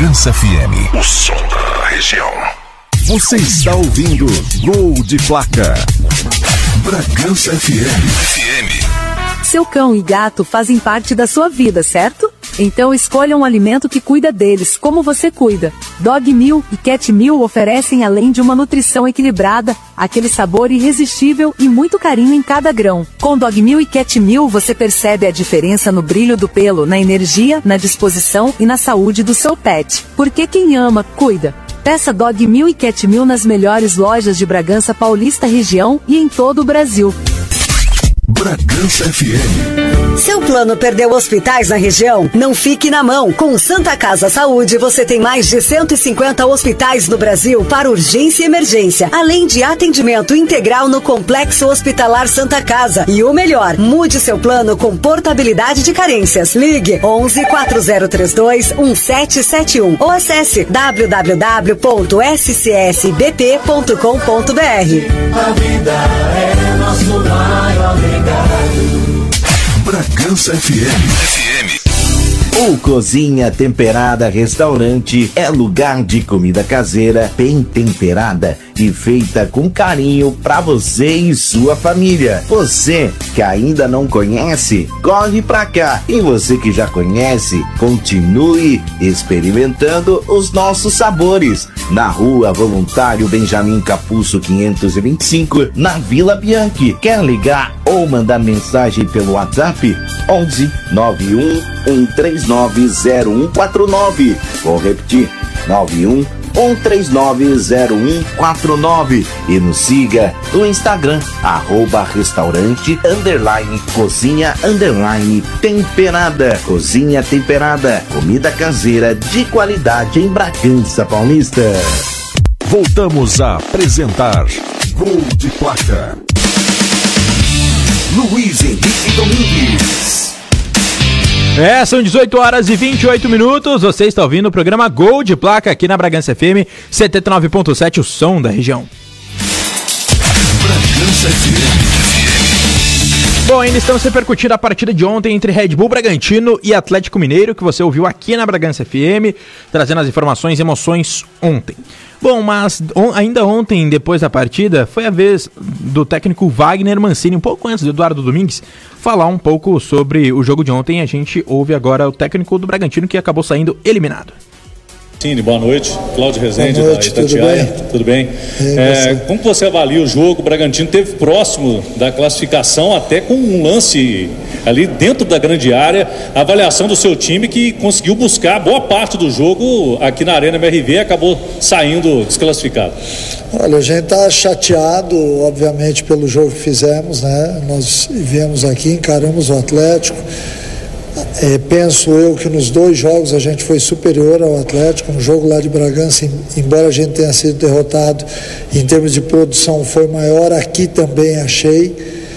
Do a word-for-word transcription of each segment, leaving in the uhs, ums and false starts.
Bragança F M, o som da região. Você está ouvindo Gol de Placa. Bragança F M. F M. Seu cão e gato fazem parte da sua vida, certo? Então escolha um alimento que cuida deles, como você cuida. Dog Meal e Cat Meal oferecem, além de uma nutrição equilibrada, aquele sabor irresistível e muito carinho em cada grão. Com Dog Meal e Cat Meal você percebe a diferença no brilho do pelo, na energia, na disposição e na saúde do seu pet. Porque quem ama, cuida. Peça Dog Meal e Cat Meal nas melhores lojas de Bragança Paulista região e em todo o Brasil. Bragança F M. Seu plano perdeu hospitais na região? Não fique na mão. Com Santa Casa Saúde, você tem mais de cento e cinquenta hospitais no Brasil para urgência e emergência, além de atendimento integral no Complexo Hospitalar Santa Casa. E o melhor, mude seu plano com portabilidade de carências. Ligue onze, quatro zero três dois, um sete sete um ou acesse w w w ponto s c s b p ponto com ponto b r. A vida é nosso maior legado. Bragança F M. F M. O Cozinha Temperada Restaurante é lugar de comida caseira, bem temperada e feita com carinho para você e sua família. Você que ainda não conhece, corre pra cá. E você que já conhece, continue experimentando os nossos sabores. Na Rua Voluntário Benjamin Capuzzo quinhentos e vinte e cinco, na Vila Bianchi. Quer ligar ou mandar mensagem pelo WhatsApp? onze, nove um um três nove zero um quatro nove. Vou repetir, nove um um três nove zero um quatro nove. E nos siga no Instagram, arroba restaurante, underline, cozinha, underline, temperada. Cozinha Temperada, comida caseira de qualidade em Bragança Paulista. Voltamos a apresentar Gol de Placa. Luiz Henrique Domingues. É, são dezoito horas e vinte e oito minutos. Você está ouvindo o programa Gol de Placa aqui na Bragança F M, setenta e nove ponto sete, o som da região. Bragança F M. Bom, ainda estamos repercutindo a partida de ontem entre Red Bull Bragantino e Atlético Mineiro, que você ouviu aqui na Bragança F M, trazendo as informações e emoções ontem. Bom, mas on, ainda ontem, depois da partida, foi a vez do técnico Wagner Mancini, um pouco antes do Eduardo Domingues, falar um pouco sobre o jogo de ontem. A gente ouve agora o técnico do Bragantino, que acabou saindo eliminado. Sim, boa noite. Cláudio Rezende, boa noite, da Itatiaia. Tudo bem? Tudo bem? É, como você avalia o jogo? O Bragantino esteve próximo da classificação, até com um lance ali dentro da grande área. A avaliação do seu time, que conseguiu buscar boa parte do jogo aqui na Arena M R V, acabou saindo desclassificado. Olha, a gente está chateado, obviamente, pelo jogo que fizemos, né? Nós viemos aqui, encaramos o Atlético. É, penso eu que nos dois jogos a gente foi superior ao Atlético. No jogo lá de Bragança, embora a gente tenha sido derrotado, em termos de produção foi maior, aqui também achei,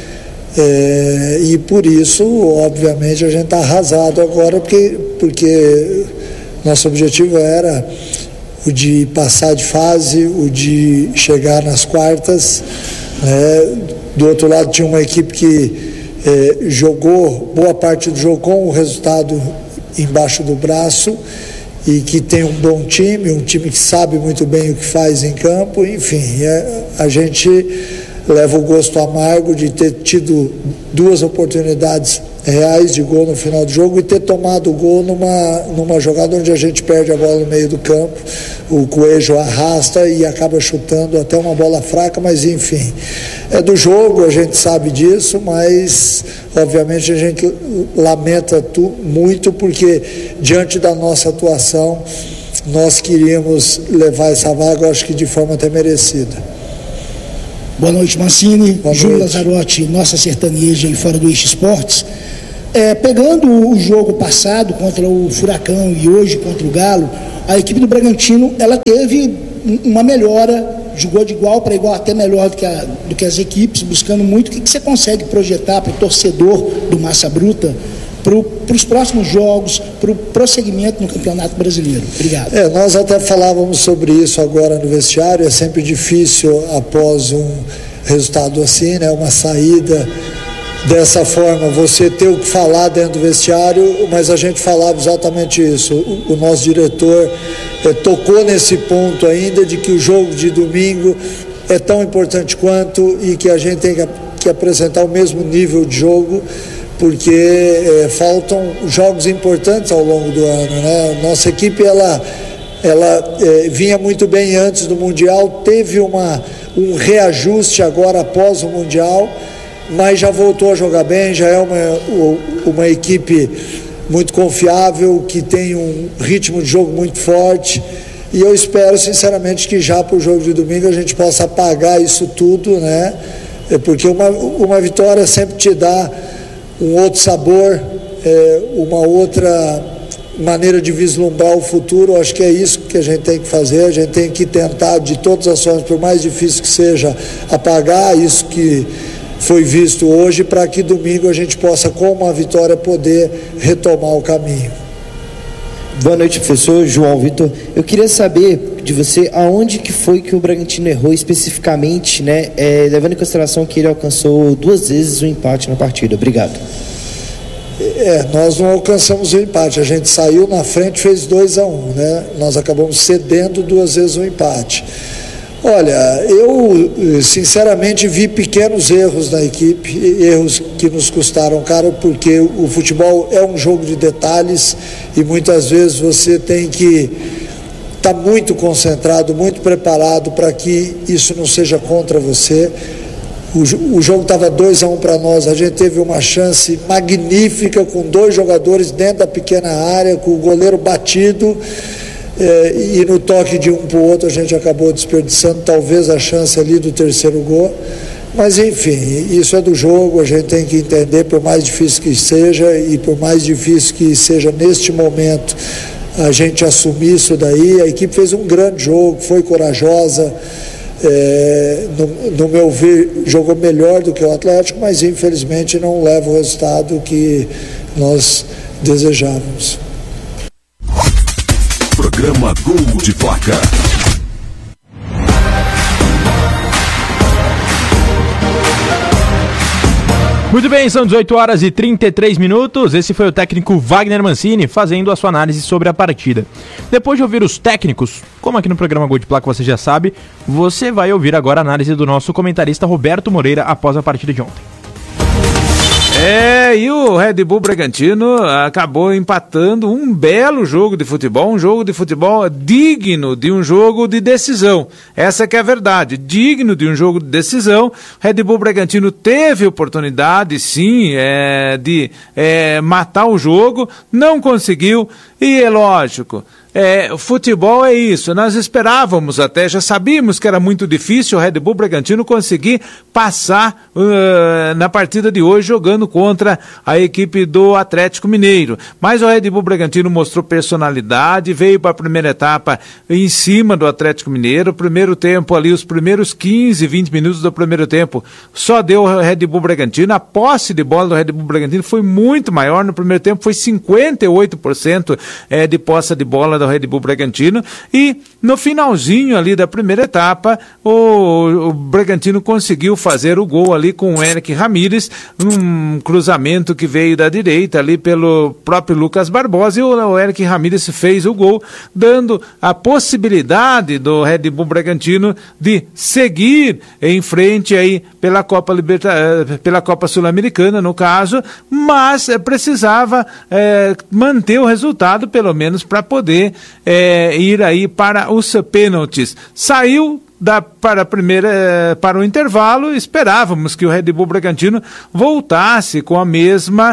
é, e por isso obviamente a gente está arrasado agora, porque, porque nosso objetivo era o de passar de fase, o de chegar nas quartas, né? Do outro lado tinha uma equipe que É, jogou boa parte do jogo com o resultado embaixo do braço e que tem um bom time, um time que sabe muito bem o que faz em campo. Enfim, é, a gente leva o gosto amargo de ter tido duas oportunidades reais de gol no final do jogo e ter tomado o gol numa, numa jogada onde a gente perde a bola no meio do campo. O Coelho arrasta e acaba chutando até uma bola fraca, mas enfim, é do jogo, a gente sabe disso, mas obviamente a gente lamenta tu, muito, porque diante da nossa atuação nós queríamos levar essa vaga, acho que de forma até merecida. Boa noite, Mancini. Júlio Lazzarotti, nossa sertaneja e fora do Eixo Esportes. É, pegando o jogo passado contra o Furacão e hoje contra o Galo, a equipe do Bragantino ela teve uma melhora, jogou de igual para igual, até melhor do que, a, do que as equipes, buscando muito. O que, que você consegue projetar para o torcedor do Massa Bruta para os próximos jogos, para o prosseguimento no Campeonato Brasileiro? Obrigado. É, nós até falávamos sobre isso agora no vestiário. É sempre difícil após um resultado assim, né, uma saída dessa forma, você ter o que falar dentro do vestiário, mas a gente falava exatamente isso. O, o nosso diretor eh, tocou nesse ponto ainda de que o jogo de domingo é tão importante quanto e que a gente tem que, que apresentar o mesmo nível de jogo, porque eh, faltam jogos importantes ao longo do ano, né? Nossa equipe, ela, ela eh, vinha muito bem antes do Mundial, teve uma, um reajuste agora após o Mundial, mas já voltou a jogar bem, já é uma, uma equipe muito confiável, que tem um ritmo de jogo muito forte, e eu espero sinceramente que já para o jogo de domingo a gente possa apagar isso tudo, né? Porque uma, uma vitória sempre te dá um outro sabor, é, uma outra maneira de vislumbrar o futuro. Eu acho que é isso que a gente tem que fazer, a gente tem que tentar de todas as formas, por mais difícil que seja, apagar isso que foi visto hoje, para que domingo a gente possa, com uma vitória, poder retomar o caminho. Boa noite, professor João Vitor. Eu queria saber de você aonde que foi que o Bragantino errou especificamente, né, é, levando em consideração que ele alcançou duas vezes o empate na partida. Obrigado. É, nós não alcançamos o empate, a gente saiu na frente, fez dois a um, né? Nós acabamos cedendo duas vezes o empate. Olha, eu sinceramente vi pequenos erros na equipe, erros que nos custaram caro, porque o futebol é um jogo de detalhes e muitas vezes você tem que estar muito concentrado, muito preparado para que isso não seja contra você. O, o jogo estava dois a um para nós, a gente teve uma chance magnífica com dois jogadores dentro da pequena área, com o goleiro batido. É, e no toque de um para o outro a gente acabou desperdiçando talvez a chance ali do terceiro gol, mas enfim, isso é do jogo, a gente tem que entender, por mais difícil que seja e por mais difícil que seja neste momento a gente assumir isso daí. A equipe fez um grande jogo, foi corajosa, é, no, no meu ver jogou melhor do que o Atlético, mas infelizmente não leva o resultado que nós desejávamos. Programa Gol de Placa. Muito bem, são dezoito horas e trinta e três minutos. Esse foi o técnico Wagner Mancini fazendo a sua análise sobre a partida. Depois de ouvir os técnicos, como aqui no programa Gol de Placa você já sabe, você vai ouvir agora a análise do nosso comentarista Roberto Moreira após a partida de ontem. É, e o Red Bull Bragantino acabou empatando um belo jogo de futebol, um jogo de futebol digno de um jogo de decisão. Essa que é a verdade, digno de um jogo de decisão. Red Bull Bragantino teve oportunidade, sim, é, de é, matar o jogo, não conseguiu, e é lógico. É, o futebol é isso, nós esperávamos até, já sabíamos que era muito difícil o Red Bull Bragantino conseguir passar uh, na partida de hoje jogando contra a equipe do Atlético Mineiro, mas o Red Bull Bragantino mostrou personalidade, veio para a primeira etapa em cima do Atlético Mineiro. O primeiro tempo ali, os primeiros quinze, vinte minutos do primeiro tempo só deu o Red Bull Bragantino. A posse de bola do Red Bull Bragantino foi muito maior, no primeiro tempo foi cinquenta e oito por cento é, de posse de bola do Red Bull Bragantino, e no finalzinho ali da primeira etapa o, o Bragantino conseguiu fazer o gol ali com o Eric Ramírez, um cruzamento que veio da direita ali pelo próprio Lucas Barbosa, e o, o Eric Ramírez fez o gol, dando a possibilidade do Red Bull Bragantino de seguir em frente aí pela Copa Liberta, pela Copa Sul-Americana no caso, mas é, precisava é, manter o resultado pelo menos para poder É, ir aí para os pênaltis. Saiu da, para, a primeira, para o intervalo, esperávamos que o Red Bull Bragantino voltasse com a mesma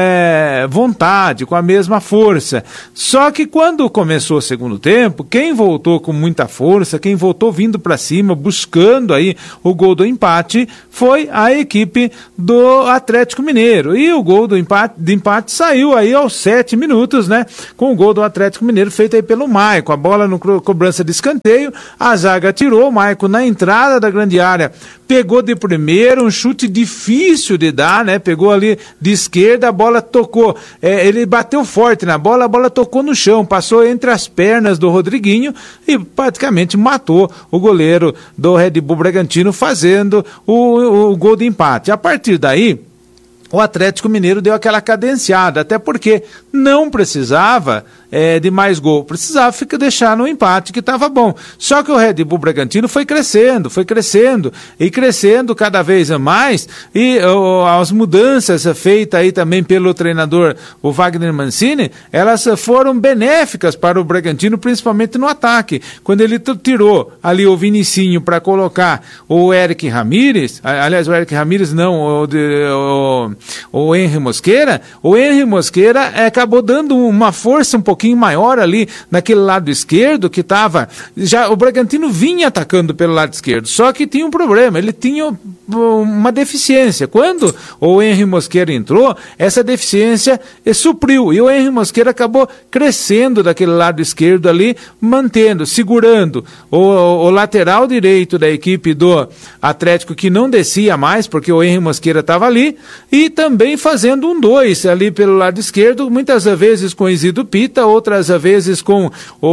é, vontade, com a mesma força. Só que quando começou o segundo tempo, quem voltou com muita força, quem voltou vindo para cima, buscando aí o gol do empate, foi a equipe do Atlético Mineiro. E o gol do empate, de empate saiu aí aos sete minutos, né? Com o gol do Atlético Mineiro feito aí pelo Maicon. A bola no cobrança de escanteio, a zaga tirou, o Maicon na entrada da grande área pegou de primeiro, um chute difícil de dar, né? Pegou ali de esquerda, a bola tocou, é, ele bateu forte na bola, a bola tocou no chão, passou entre as pernas do Rodriguinho e praticamente matou o goleiro do Red Bull Bragantino, fazendo o, o gol de empate. A partir daí, o Atlético Mineiro deu aquela cadenciada, até porque não precisava é, de mais gol, precisava ficar, deixar no empate que estava bom. Só que o Red Bull Bragantino foi crescendo, foi crescendo e crescendo cada vez mais, e oh, as mudanças feitas aí também pelo treinador, o Wagner Mancini, elas foram benéficas para o Bragantino, principalmente no ataque, quando ele tirou ali o Vinicinho para colocar o Eric Ramírez, aliás, o Eric Ramírez não, o, o, o Henry Mosqueira, o Henry Mosqueira é, acabou dando uma força um pouquinho maior ali naquele lado esquerdo que estava, já o Bragantino vinha atacando pelo lado esquerdo, só que tinha um problema, ele tinha uma deficiência. Quando o Henry Mosqueira entrou, essa deficiência supriu, e o Henry Mosqueira acabou crescendo daquele lado esquerdo ali, mantendo, segurando o, o lateral direito da equipe do Atlético, que não descia mais, porque o Henry Mosqueira estava ali, e também fazendo um dois ali pelo lado esquerdo, muitas vezes com o Isidro Pita, outras vezes com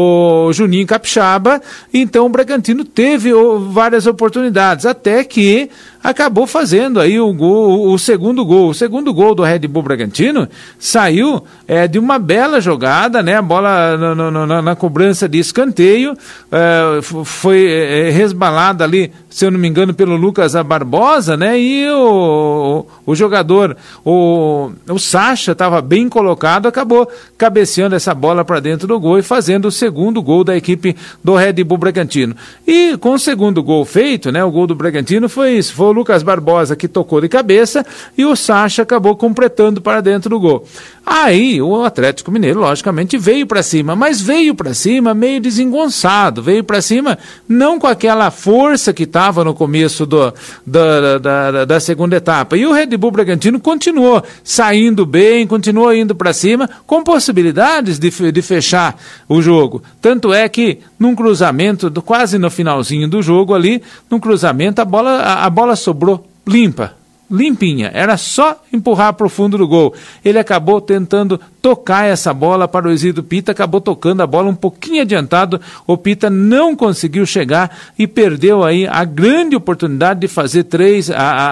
o Juninho Capixaba. Então o Bragantino teve oh, várias oportunidades, até que acabou fazendo aí o gol, o segundo gol. O segundo gol do Red Bull Bragantino saiu é, de uma bela jogada, né? A bola no, no, na, na cobrança de escanteio é, foi é, resbalada ali, se eu não me engano, pelo Lucas Barbosa, né? E o, o jogador, o, o Sacha, estava bem colocado, acabou cabeceando essa bola para dentro do gol e fazendo o segundo gol da equipe do Red Bull Bragantino. E com o segundo gol feito, né? O gol do Bragantino foi isso, foi o Lucas Barbosa que tocou de cabeça e o Sacha acabou completando para dentro do gol. Aí o Atlético Mineiro, logicamente, veio para cima, mas veio para cima meio desengonçado, veio para cima não com aquela força que estava no começo do, da, da, da segunda etapa. E o Red Bull Bragantino continuou saindo bem, continuou indo para cima, com possibilidades de, de fechar o jogo. Tanto é que num cruzamento, do, quase no finalzinho do jogo ali, num cruzamento, a bola, a, a bola sobrou limpa. Limpinha, era só empurrar para o fundo do gol. Ele acabou tentando tocar essa bola para o Isidro Pita, acabou tocando a bola um pouquinho adiantado, o Pita não conseguiu chegar e perdeu aí a grande oportunidade de fazer três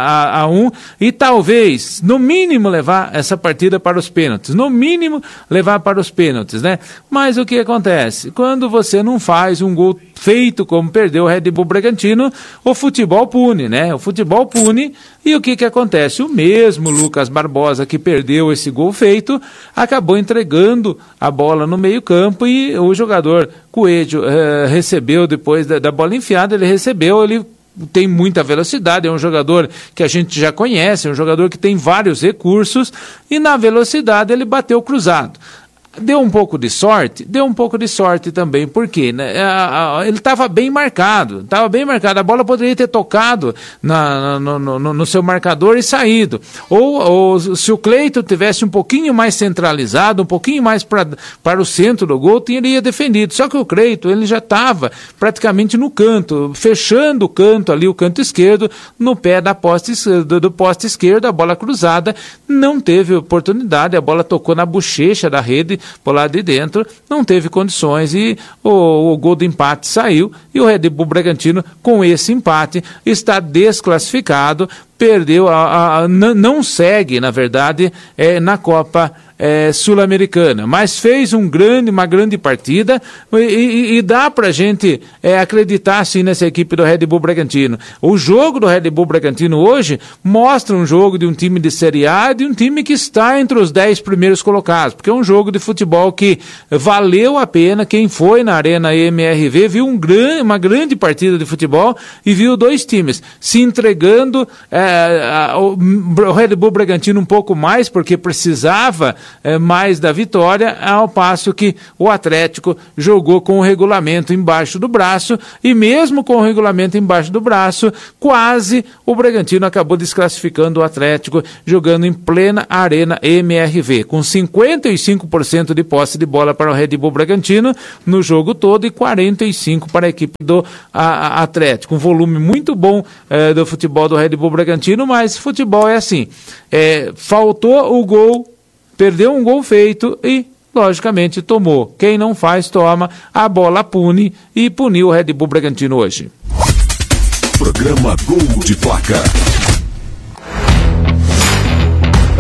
a um e talvez, no mínimo, levar essa partida para os pênaltis, no mínimo levar para os pênaltis, né? Mas o que acontece? Quando você não faz um gol feito como perdeu o Red Bull Bragantino, o futebol pune, né? O futebol pune, e o que que acontece? O mesmo Lucas Barbosa que perdeu esse gol feito, acabou entregando a bola no meio campo e o jogador Coelho eh, recebeu depois da, da bola enfiada, ele recebeu, ele tem muita velocidade, é um jogador que a gente já conhece, é um jogador que tem vários recursos, e na velocidade ele bateu cruzado. Deu um pouco de sorte? Deu um pouco de sorte também, porque né, a, a, ele estava bem marcado, estava bem marcado, a bola poderia ter tocado na, no, no, no seu marcador e saído, ou, ou se o Cleiton tivesse um pouquinho mais centralizado, um pouquinho mais pra, para o centro do gol, teria defendido, só que o Cleiton ele já estava praticamente no canto, fechando o canto ali, o canto esquerdo, no pé da poste, do, do poste esquerdo, a bola cruzada, não teve oportunidade, a bola tocou na bochecha da rede, por lá de dentro, não teve condições e o, o gol do empate saiu e o Red Bull Bragantino, com esse empate, está desclassificado, perdeu, a, a, n- não segue, na verdade, é, na Copa é, Sul-Americana, mas fez um grande, uma grande partida e, e, e dá pra gente é, acreditar assim nessa equipe do Red Bull Bragantino. O jogo do Red Bull Bragantino hoje mostra um jogo de um time de Série A e de um time que está entre os dez primeiros colocados, porque é um jogo de futebol que valeu a pena. Quem foi na Arena M R V viu um gran, uma grande partida de futebol e viu dois times se entregando, é, a, o, o Red Bull Bragantino um pouco mais, porque precisava é, mais da vitória, ao passo que o Atlético jogou com o regulamento embaixo do braço, e mesmo com o regulamento embaixo do braço, quase o Bragantino acabou desclassificando o Atlético, jogando em plena Arena M R V, com cinquenta e cinco por cento de posse de bola para o Red Bull Bragantino no jogo todo e quarenta e cinco por cento para a equipe do a, a Atlético. Um volume muito bom é, do futebol do Red Bull Bragantino, mas futebol é assim, é, faltou o gol, perdeu um gol feito e logicamente tomou. Quem não faz, toma. A bola pune e puniu o Red Bull Bragantino hoje. Programa Gol de Placa.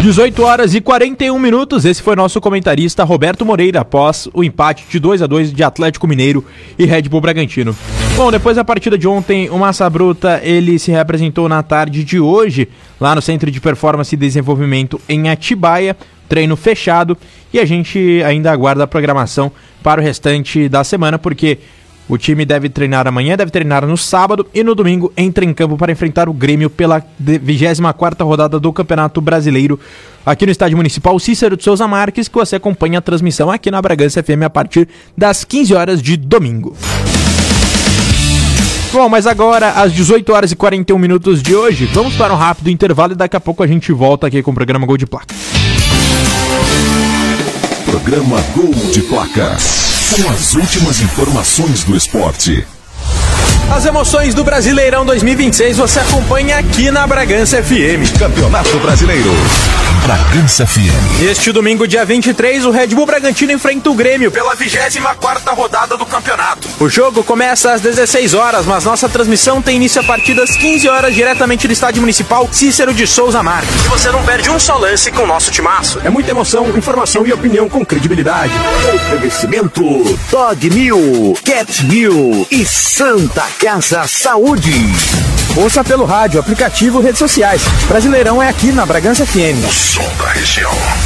dezoito horas e quarenta e um minutos, esse foi nosso comentarista Roberto Moreira após o empate de dois a dois de Atlético Mineiro e Red Bull Bragantino. Bom, depois da partida de ontem, o Massa Bruta, ele se reapresentou na tarde de hoje, lá no Centro de Performance e Desenvolvimento em Atibaia, treino fechado, e a gente ainda aguarda a programação para o restante da semana, porque o time deve treinar amanhã, deve treinar no sábado e no domingo entra em campo para enfrentar o Grêmio pela vigésima quarta rodada do Campeonato Brasileiro aqui no Estádio Municipal Cícero de Souza Marques, que você acompanha a transmissão aqui na Bragança F M a partir das quinze horas de domingo. Bom, mas agora às dezoito horas e quarenta e um minutos de hoje, vamos para um rápido intervalo e daqui a pouco a gente volta aqui com o programa Gol de Placa. Programa Gol de Placa. Com as últimas informações do esporte. As emoções do Brasileirão dois mil e vinte e seis você acompanha aqui na Bragança F M. Campeonato Brasileiro. Bragança F M. Este domingo, dia vinte e três, o Red Bull Bragantino enfrenta o Grêmio pela vigésima quarta rodada do campeonato. O jogo começa às dezesseis horas, mas nossa transmissão tem início a partir das quinze horas, diretamente do Estádio Municipal Cícero de Souza Marques. E você não perde um só lance com o nosso timaço. É muita emoção, informação e opinião com credibilidade. Oferecimento Dog Mil, Cat Mil e Santa Casa Saúde. Ouça pelo rádio, aplicativo, redes sociais. Brasileirão é aqui na Bragança F M. O som da região.